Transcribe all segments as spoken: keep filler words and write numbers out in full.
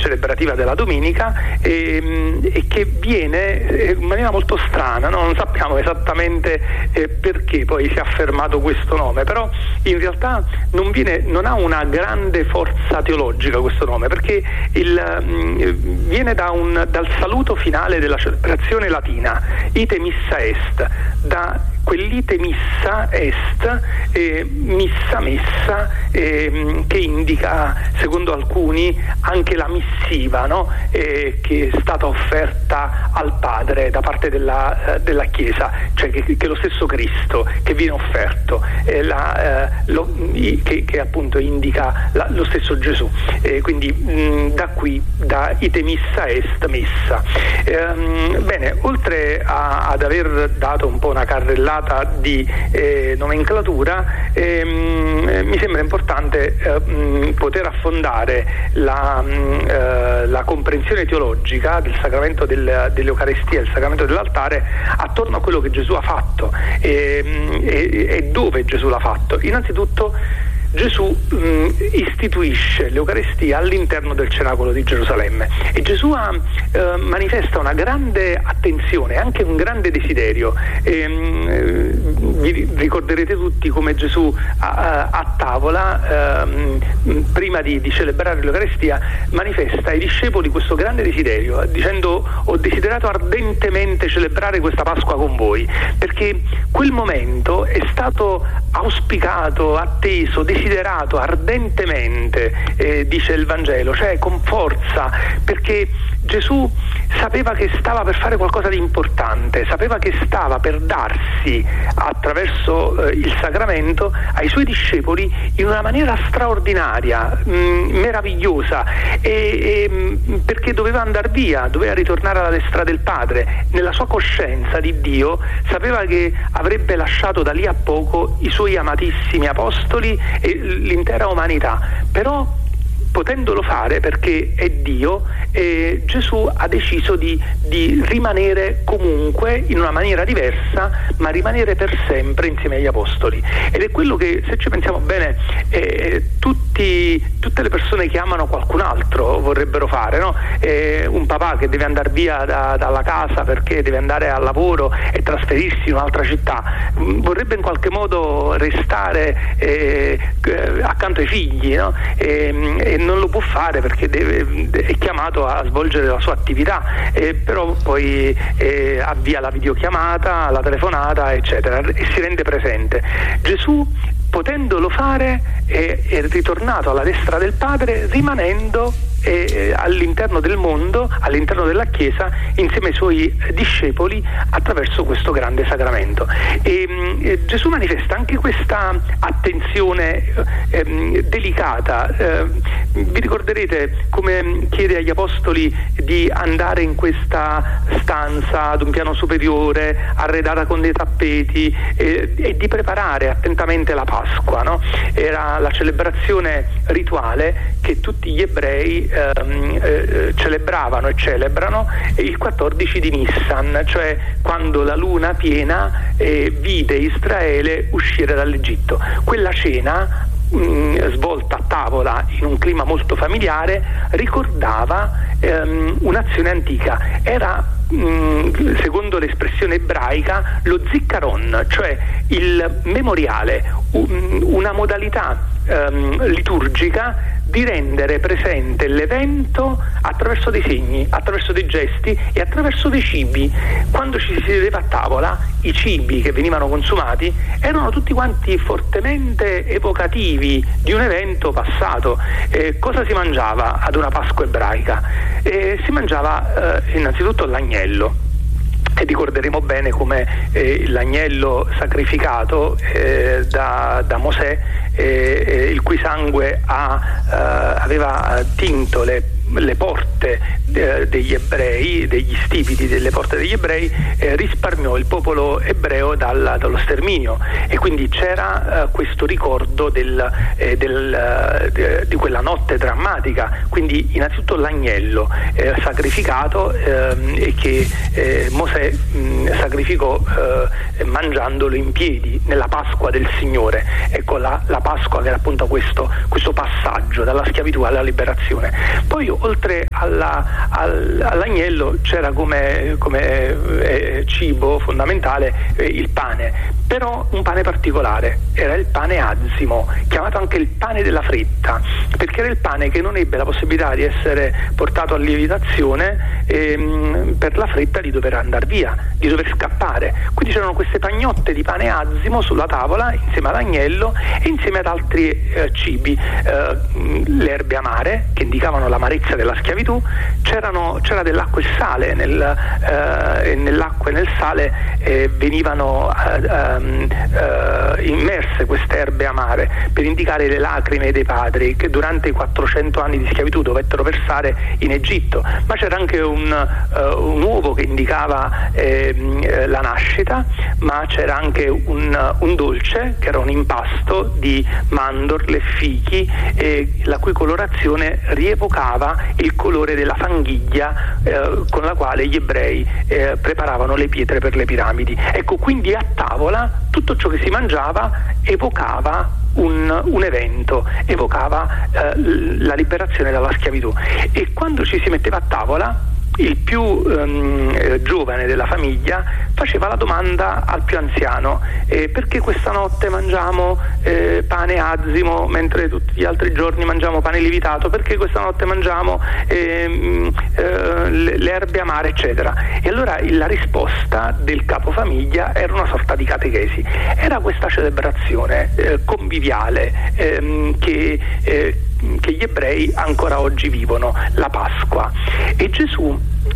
celebrativa della domenica, e, e che viene in maniera molto strana, no? Non sappiamo esattamente eh, perché poi si è affermato questo nome, però in realtà non, viene, non ha una grande forza teologica questo nome, perché il, mh, viene da un, dal saluto finale della celebrazione latina, ite missa est, da quell'ite missa est, eh, missa messa, eh, che indica, secondo alcuni, anche la missiva, no? eh, che è stata offerta al Padre da parte della, eh, della Chiesa, cioè che, che lo stesso Cristo che viene offerto, eh, la, eh, lo, che, che appunto indica la, lo stesso Gesù. Eh, quindi mh, da qui, da ite missa est, messa. Eh, bene, oltre a, ad aver dato un po' una carrellata di eh, nomenclatura, ehm, mi sembra importante eh, mh, poter affondare la, mh, eh, la comprensione teologica del sacramento del, dell'Eucaristia, del sacramento dell'altare, attorno a quello che Gesù ha fatto e, e, e dove Gesù l'ha fatto. Innanzitutto Gesù mh, istituisce l'Eucaristia all'interno del cenacolo di Gerusalemme, e Gesù ha, eh, manifesta una grande attenzione, anche un grande desiderio. E, mh, vi ricorderete tutti come Gesù a, a tavola, eh, prima di, di celebrare l'Eucaristia, manifesta ai discepoli questo grande desiderio, dicendo: ho desiderato ardentemente celebrare questa Pasqua con voi, perché quel momento è stato auspicato, atteso, desiderato ardentemente, eh, dice il Vangelo, cioè con forza, perché Gesù sapeva che stava per fare qualcosa di importante, sapeva che stava per darsi attraverso eh, il sacramento ai suoi discepoli in una maniera straordinaria, mh, meravigliosa, e, e, perché doveva andare via, doveva ritornare alla destra del Padre. Nella sua coscienza di Dio sapeva che avrebbe lasciato da lì a poco i suoi amatissimi apostoli e l'intera umanità, però potendolo fare perché è Dio, eh, Gesù ha deciso di, di rimanere comunque in una maniera diversa, ma rimanere per sempre insieme agli apostoli. Ed è quello che, se ci pensiamo bene, eh, tutti, tutte le persone che amano qualcun altro vorrebbero fare, no? Eh, un papà che deve andare via da, dalla casa perché deve andare al lavoro e trasferirsi in un'altra città, vorrebbe in qualche modo restare eh, accanto ai figli, no? E, e non lo può fare perché deve, è chiamato a svolgere la sua attività, eh, però poi eh, avvia la videochiamata, la telefonata, eccetera, e si rende presente. Gesù, potendolo fare, è, è ritornato alla destra del Padre, rimanendo eh, all'interno del mondo, all'interno della Chiesa, insieme ai suoi discepoli, attraverso questo grande sacramento. E, eh, Gesù manifesta anche questa attenzione eh, delicata. Eh, vi ricorderete come chiede agli apostoli di andare in questa stanza ad un piano superiore, arredata con dei tappeti, eh, e di preparare attentamente la Pasqua, no? Era la celebrazione rituale che tutti gli ebrei ehm, eh, celebravano e celebrano il quattordici di Nissan, cioè quando la luna piena eh, vide Israele uscire dall'Egitto. Quella cena, mh, svolta a tavola in un clima molto familiare, ricordava ehm, un'azione antica. Era, secondo l'espressione ebraica, lo ziccaron, cioè il memoriale, una modalità um, liturgica di rendere presente l'evento attraverso dei segni, attraverso dei gesti e attraverso dei cibi. Quando ci si sedeva a tavola, i cibi che venivano consumati erano tutti quanti fortemente evocativi di un evento passato. Eh, cosa si mangiava ad una Pasqua ebraica? Eh, si mangiava eh, innanzitutto l'agnello, e ricorderemo bene come eh, l'agnello sacrificato eh, da, da Mosè, eh, eh, il cui sangue ha, eh, aveva tinto le, le porte eh, degli ebrei, degli stipiti delle porte degli ebrei, eh, risparmiò il popolo ebreo dal, dallo sterminio, e quindi c'era eh, questo ricordo del, eh, del, de, di quella notte drammatica. Quindi innanzitutto l'agnello eh, sacrificato eh, e che eh, Mosè mh, sacrificò eh, mangiandolo in piedi nella Pasqua del Signore. Ecco la, la Pasqua che era appunto questo, questo passaggio dalla schiavitù alla liberazione. Poi, oltre alla, al, all'agnello c'era come, come eh, cibo fondamentale eh, il pane, però un pane particolare, era il pane azimo, chiamato anche il pane della fretta, perché era il pane che non ebbe la possibilità di essere portato a lievitazione ehm, per la fretta di dover andare via, di dover scappare. Quindi c'erano queste pagnotte di pane azimo sulla tavola insieme all'agnello e insieme ad altri eh, cibi, eh, le erbe amare che indicavano l'amarezza della schiavitù, c'erano, c'era dell'acqua e sale, nel, eh, nell'acqua e nel sale eh, venivano eh, eh, immerse queste erbe amare per indicare le lacrime dei padri che durante i quattrocento anni di schiavitù dovettero versare in Egitto, ma c'era anche un, uh, un uovo che indicava eh, la nascita, ma c'era anche un, un dolce che era un impasto di mandorle, fichi, eh, la cui colorazione rievocava il colore della fanghiglia eh, con la quale gli ebrei eh, preparavano le pietre per le piramidi. Ecco, quindi a tavola tutto ciò che si mangiava evocava Un, un evento, evocava eh, la liberazione dalla schiavitù, e quando ci si metteva a tavola il più ehm, eh, giovane della famiglia faceva la domanda al più anziano: eh, perché questa notte mangiamo eh, pane azimo mentre tutti gli altri giorni mangiamo pane lievitato? Perché questa notte mangiamo ehm, eh, le, le erbe amare, eccetera? E allora la risposta del capofamiglia era una sorta di catechesi, era questa celebrazione eh, conviviale ehm, che eh, che gli ebrei ancora oggi vivono, la Pasqua. E Gesù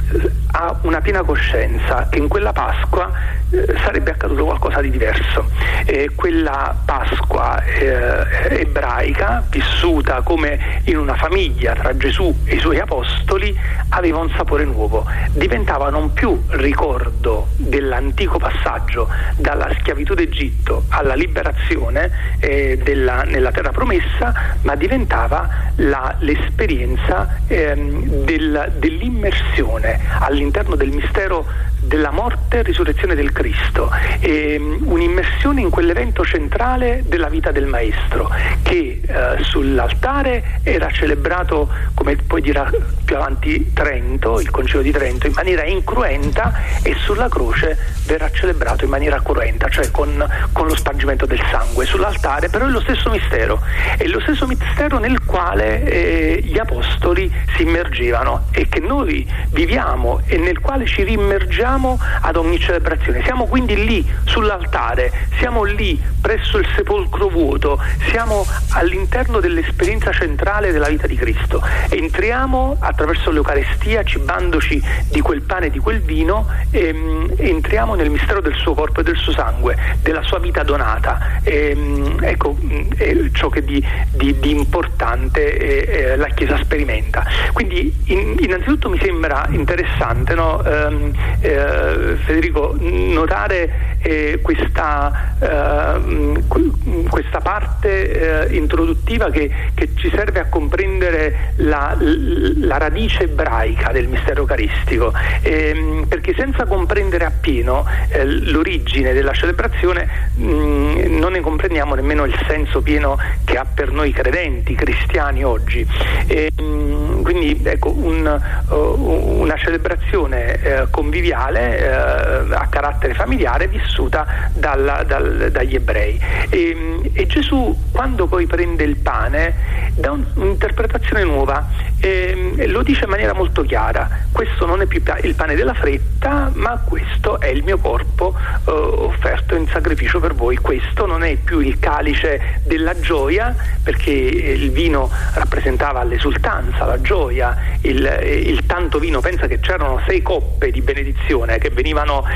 ha una piena coscienza che in quella Pasqua eh, sarebbe accaduto qualcosa di diverso. Eh, quella Pasqua eh, ebraica, vissuta come in una famiglia tra Gesù e i suoi apostoli, aveva un sapore nuovo, diventava non più ricordo dell'antico passaggio dalla schiavitù d'Egitto alla liberazione eh, della, nella terra promessa, ma diventava la, l'esperienza ehm, del, dell'immersione all'interno del mistero della morte e risurrezione del Cristo, e un'immersione in quell'evento centrale della vita del Maestro, che eh, sull'altare era celebrato, come poi dirà più avanti Trento, il Concilio di Trento, in maniera incruenta, e sulla croce verrà celebrato in maniera cruenta, cioè con, con lo spargimento del sangue sull'altare. Però è lo stesso mistero, è lo stesso mistero nel quale eh, gli apostoli si immergevano e che noi viviamo e nel quale ci rimmergiamo ad ogni celebrazione. Siamo quindi lì sull'altare, siamo lì presso il sepolcro vuoto, siamo all'interno dell'esperienza centrale della vita di Cristo. Entriamo attraverso l'Eucarestia, cibandoci di quel pane e di quel vino, e, e entriamo nel mistero del suo corpo e del suo sangue, della sua vita donata. E, ecco è ciò che di, di, di importante eh, eh, la Chiesa sperimenta. Quindi in, innanzitutto mi sembra interessante, no? ehm, eh, Federico, notare eh, questa, eh, questa parte eh, introduttiva che, che ci serve a comprendere la, la radice ebraica del mistero eucaristico, eh, perché senza comprendere appieno eh, l'origine della celebrazione mh, non ne comprendiamo nemmeno il senso pieno che ha per noi credenti, cristiani oggi. E, mh, quindi ecco, un, uh, una celebrazione uh, conviviale uh, a carattere familiare vissuta dalla, dal, dagli ebrei. E, e Gesù, quando poi prende il pane, dà un, un'interpretazione nuova e, e lo dice in maniera molto chiara: questo non è più il pane della fretta, ma questo è il mio corpo uh, offerto in sacrificio per voi. Questo non è più il calice della gioia, perché il vino rappresentava l'esultanza, la gioia, il, il tanto vino. Pensa che c'erano sei coppe di benedizione che venivano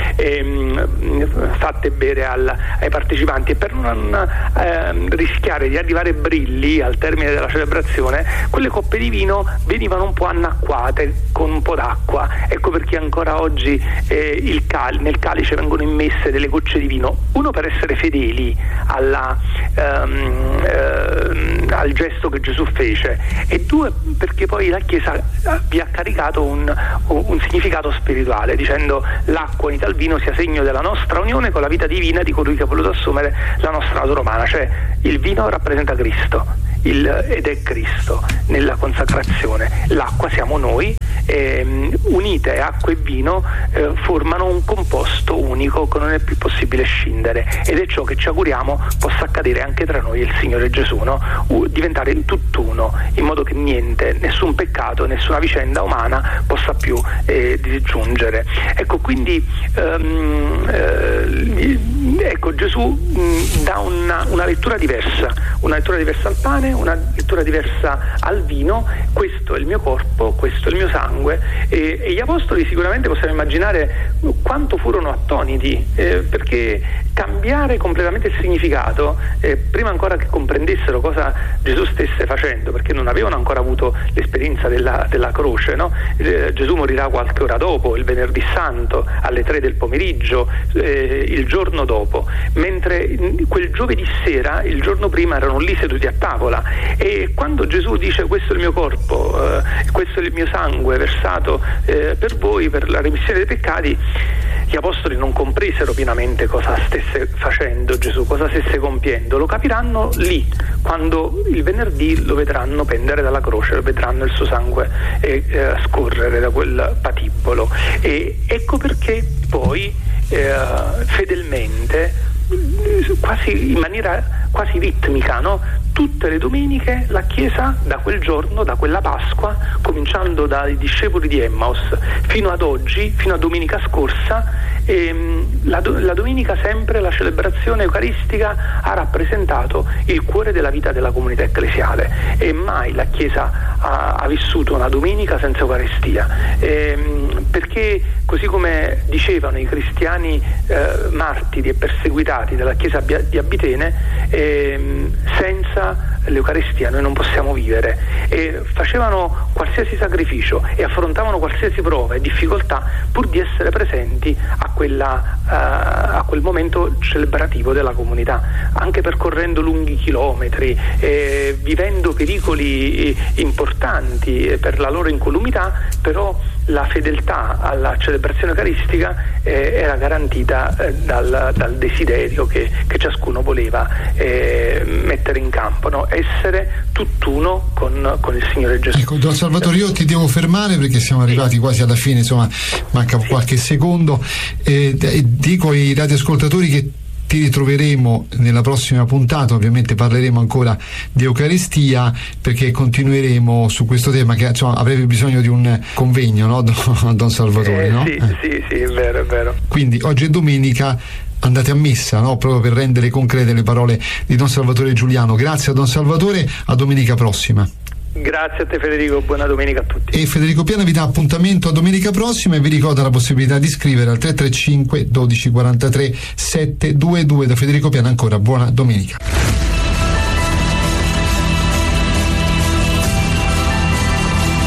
ehm, fatte bere al, ai partecipanti, e per non ehm, rischiare di arrivare brilli al termine della celebrazione, quelle coppe di vino venivano un po' annacquate con un po' d'acqua. Ecco perché ancora oggi eh, il cal- nel calice vengono immesse delle gocce di vino, uno per essere fedeli alla, ehm, ehm, al gesto che Gesù fece, e due perché poi la Chiesa vi ha caricato un, un significato spirituale, dicendo: l'acqua unita al vino sia segno della nostra unione con la vita divina di colui che ha voluto assumere la nostra natura umana. Cioè il vino rappresenta Cristo, il, ed è Cristo nella consacrazione. L'acqua siamo noi, ehm, unite acqua e vino eh, formano un composto unico che non è più possibile scindere, ed è ciò che ci auguriamo possa accadere anche tra noi e il Signore Gesù, no? U- diventare tutt'uno, in modo che niente, nessun peccato, nessuna vicenda umana possa più eh, disgiungere. Ecco, quindi ehm, eh, ecco, Gesù mh, dà una, una lettura diversa, una lettura diversa al pane, una lettura diversa al vino. Questo è il mio corpo, questo è il mio sangue, e, e gli apostoli sicuramente possiamo immaginare quanto furono attoniti, eh, perché cambiare completamente il significato, eh, prima ancora che comprendessero cosa Gesù stesse facendo, perché non avevano ancora avuto l'esperienza della, della croce, no? eh, Gesù morirà qualche ora dopo, il venerdì santo alle tre del pomeriggio, eh, il giorno dopo, mentre quel giovedì sera, il giorno prima, erano lì seduti a tavola, e quando Gesù dice questo è il mio corpo, eh, questo è il mio sangue versato eh, per voi, per la remissione dei peccati, gli apostoli non compresero pienamente cosa stesse facendo Gesù, cosa stesse compiendo. Lo capiranno lì, quando il venerdì lo vedranno pendere dalla croce, lo vedranno il suo sangue eh, eh, scorrere da quel patibolo. E ecco perché poi eh, fedelmente, quasi in maniera quasi ritmica, no? Tutte le domeniche la Chiesa, da quel giorno, da quella Pasqua, cominciando dai discepoli di Emmaus fino ad oggi, fino a domenica scorsa, ehm, la, do- la domenica sempre la celebrazione eucaristica ha rappresentato il cuore della vita della comunità ecclesiale, e mai la Chiesa ha, ha vissuto una domenica senza Eucaristia, ehm, perché così come dicevano i cristiani eh, martiri e perseguitati della Chiesa di Abitene, ehm, senza l'Eucaristia noi non possiamo vivere, e facevano qualsiasi sacrificio e affrontavano qualsiasi prova e difficoltà pur di essere presenti a, quella, uh, a quel momento celebrativo della comunità, anche percorrendo lunghi chilometri, eh, vivendo pericoli importanti per la loro incolumità, però la fedeltà alla celebrazione eucaristica eh, era garantita eh, dal, dal desiderio che, che ciascuno voleva eh, mettere in campo, no? Essere tutt'uno con, con il Signore Gesù. Ecco, Don Salvatore, io ti devo fermare perché siamo arrivati sì. quasi alla fine, insomma manca sì. qualche secondo. Eh, dico ai radioascoltatori che ti ritroveremo nella prossima puntata, ovviamente parleremo ancora di Eucaristia, perché continueremo su questo tema che, insomma, avrebbe bisogno di un convegno, no, Don, Don Salvatore? Eh, no? Sì, eh. sì, sì, è vero, è vero. Quindi oggi è domenica, andate a messa, no? Proprio per rendere concrete le parole di Don Salvatore Giuliano. Grazie a Don Salvatore, a domenica prossima. Grazie a te Federico, buona domenica a tutti. E Federico Piana vi dà appuntamento a domenica prossima e vi ricorda la possibilità di scrivere al tre tre cinque dodici quarantatré settecentoventidue. Da Federico Piana ancora buona domenica.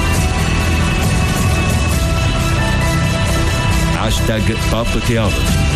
Hashtag Pop Theology.